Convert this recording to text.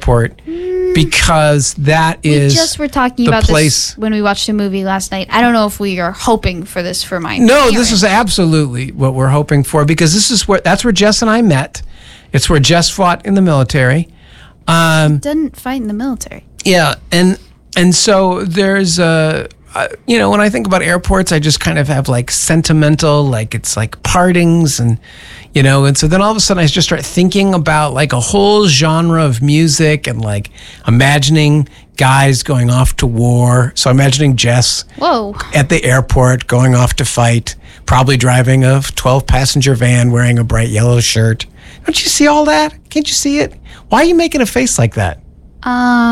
airport because that is we just were talking the about place. this when we watched a movie last night. I don't know if we are hoping for this for my No, parents. this is absolutely what we're hoping for because that's where Jess and I met. It's where Jess fought in the military. Didn't fight in the military. Yeah, and so there's when I think about airports, I just kind of have like sentimental, like it's like partings and so then all of a sudden I just start thinking about like a whole genre of music and like imagining guys going off to war. So imagining Jess Whoa. at the airport going off to fight, probably driving a 12-passenger van wearing a bright yellow shirt. Don't you see all that? Can't you see it? Why are you making a face like that?